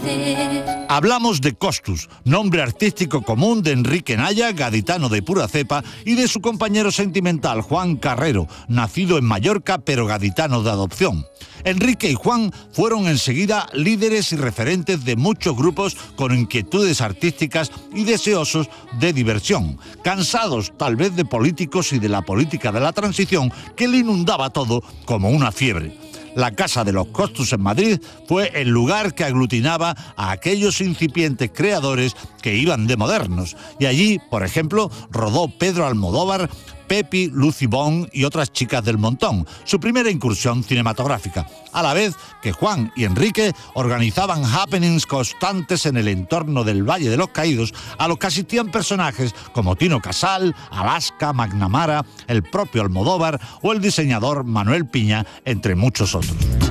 nacer. Hablamos de Costus, nombre artístico común de Enrique Naya, gaditano de pura cepa, y de su compañero sentimental, Juan Carrero, nacido en Mallorca pero gaditano de adopción. Enrique y Juan fueron enseguida líderes y referentes de muchos grupos con inquietudes artísticas y deseosos de diversión, cansados tal vez de políticos y de la política de la transición que le inundaba todo como una fiebre. La Casa de los Costus en Madrid fue el lugar que aglutinaba a aquellos incipientes creadores que iban de modernos. Y allí, por ejemplo, rodó Pedro Almodóvar, Pepi, Lucy Bond y otras chicas del montón, su primera incursión cinematográfica, a la vez que Juan y Enrique organizaban happenings constantes en el entorno del Valle de los Caídos, a los que asistían personajes como Tino Casal, Alaska, McNamara, el propio Almodóvar o el diseñador Manuel Piña, entre muchos otros.